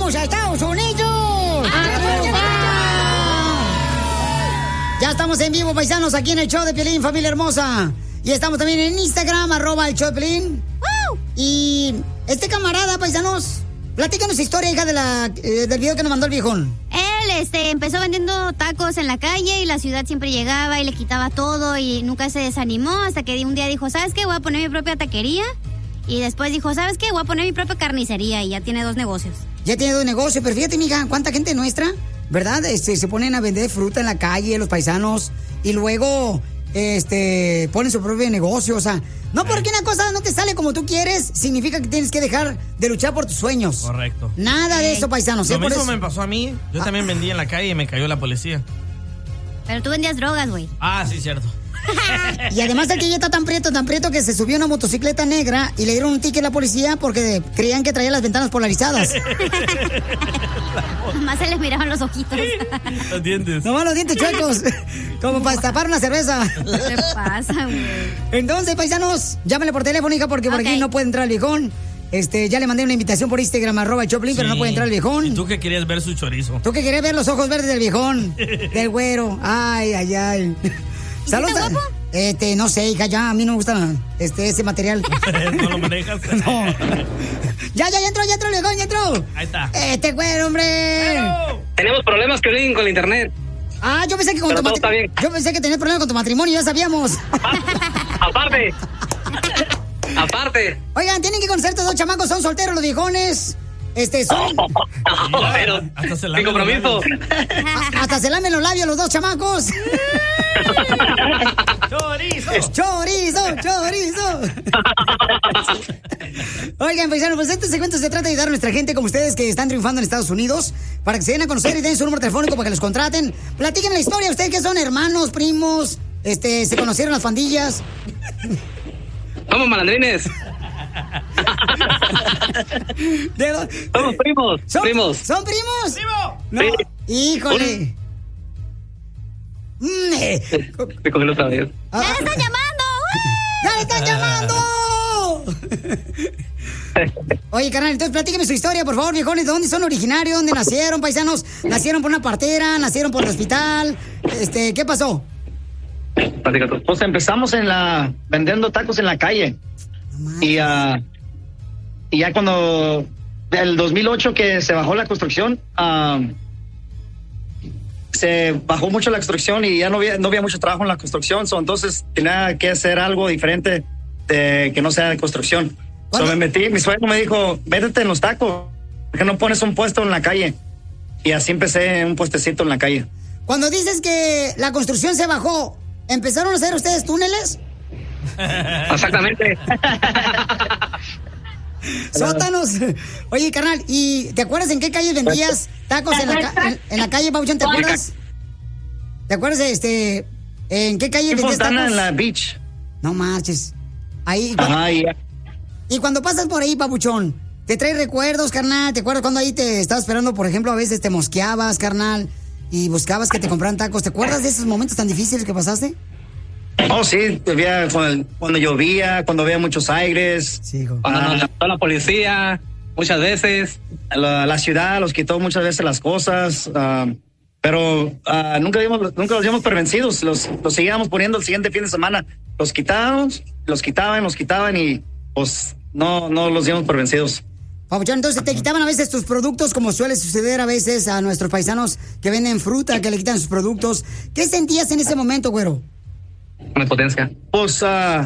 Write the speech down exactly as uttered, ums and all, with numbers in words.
¡Vamos a Estados Unidos! Ya estamos en vivo, paisanos, aquí en el show de Piolín, familia hermosa. Y estamos también en Instagram, arroba el show de Piolín. ¡Woo! Y este camarada, paisanos, platícanos historia, hija, de la, eh, del video que nos mandó el viejón. Él este, empezó vendiendo tacos en la calle y la ciudad siempre llegaba y le quitaba todo y nunca se desanimó hasta que un día dijo, ¿sabes qué? Voy a poner mi propia taquería. Y después dijo, ¿sabes qué? Voy a poner mi propia carnicería y ya tiene dos negocios. Ya tiene dos negocios, pero fíjate, mija, cuánta gente nuestra, ¿verdad? Este, se ponen a vender fruta en la calle, los paisanos, y luego este, ponen su propio negocio. O sea, no porque una cosa no te sale como tú quieres, significa que tienes que dejar de luchar por tus sueños. Correcto. Nada de eso, paisanos. Lo ¿eh? Por mismo eso... me pasó a mí. Yo ah. también vendí en la calle y me cayó la policía. Pero tú vendías drogas, güey. Ah, sí, cierto. Y además el que ya está tan prieto, tan prieto que se subió a una motocicleta negra y le dieron un ticket a la policía porque creían que traía las ventanas polarizadas. Nomás se les miraban los ojitos. Los dientes. Nomás los dientes chuecos. Como para destapar una cerveza. ¿Qué pasa, güey? Entonces, paisanos, llámenle por teléfono, hija, porque por okay. aquí no puede entrar el viejón. Este, ya le mandé una invitación por Instagram, arroba el Choplin, sí. Pero no puede entrar el viejón. ¿Y tú que querías ver su chorizo? Tú que querías ver los ojos verdes del viejón. Del güero. Ay, ay, ay. ¿Saludos? ¿Está guapo? Este, no sé, hija, ya, a mí no me gusta este, ese material. ¿No lo manejas? No. Ya, ya, ya entró, ya entró, viejón, ya entró. Ahí está. Este güero, hombre. Bueno. Tenemos problemas, Piolín, con el internet. Ah, yo pensé que con Pero tu matrimonio. Yo pensé que tenías problemas con tu matrimonio, ya sabíamos. Aparte. Aparte. Oigan, tienen que conocer estos dos chamacos, son solteros los viejones. Este, son... Oh, oh, oh, pero, hasta se sin compromiso. A, hasta se lamen los labios los dos chamacos. ¡Chorizo! ¡Chorizo! ¡Chorizo! Oigan, paisanos, pues este segmento se trata de ayudar a nuestra gente como ustedes que están triunfando en Estados Unidos para que se den a conocer y den su número telefónico para que los contraten. Platiquen la historia, ustedes que son hermanos, primos, este, se conocieron las pandillas. Somos malandrines. Somos primos. ¿Son primos. ¿Son primos? ¡Primo! No. Sí. Híjole. Mm, eh. Te cogí otra vez. Ah, ¡Ya le están llamando! ¡Ya le están llamando! Oye, carnal, entonces platíqueme su historia, por favor, viejones. ¿De dónde son originarios? ¿Dónde nacieron, paisanos? ¿Nacieron por una partera? ¿Nacieron por el hospital? Este, ¿qué pasó? Pues empezamos en la vendiendo tacos en la calle. No y, uh, y ya cuando el dos mil ocho que se bajó la construcción, uh, se bajó mucho la construcción y ya no había, no había mucho trabajo en la construcción, so, entonces tenía que hacer algo diferente de que no sea de construcción. So, me metí, mi suegro me dijo, métete en los tacos, ¿por qué no pones un puesto en la calle? Y así empecé un puestecito en la calle. Cuando dices que la construcción se bajó, ¿empezaron a hacer ustedes túneles? Exactamente. Sótanos. Oye, carnal, ¿y te acuerdas en qué calle vendías tacos en la, ca en, en la calle, Pabuchón? ¿Te acuerdas? ¿Te acuerdas de este? ¿En qué calle vendías tacos? En la beach. No marches. Ahí. Ajá, ya. Y cuando pasas por ahí, Pabuchón, ¿te trae recuerdos, carnal? ¿Te acuerdas cuando ahí te estabas esperando, por ejemplo, a veces te mosqueabas, carnal, y buscabas que te compraran tacos? ¿Te acuerdas de esos momentos tan difíciles que pasaste? Oh, sí, había, cuando, cuando llovía, cuando había muchos aires. Sí, hijo. Cuando nos llamó la policía, muchas veces. La, la ciudad los quitó muchas veces las cosas, uh, pero uh, nunca, dimos, nunca los dimos por vencidos. Los, los seguíamos poniendo el siguiente fin de semana. Los quitaban, los quitaban, los quitaban y pues no, no los dimos por vencidos. Pabuchón, entonces te quitaban a veces tus productos, como suele suceder a veces a nuestros paisanos que venden fruta, que le quitan sus productos. ¿Qué sentías en ese momento, güero? Una potencia. Pues, uh,